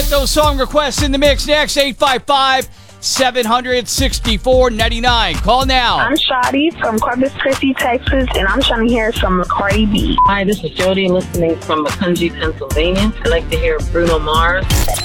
Get those song requests in the mix next. 855-700-6499. Call now. I'm Shadi from Corpus Christi, Texas, and I'm trying to hear some Cardi B. Hi, this is Jody listening from Macungie, Pennsylvania. I'd like to hear Bruno Mars.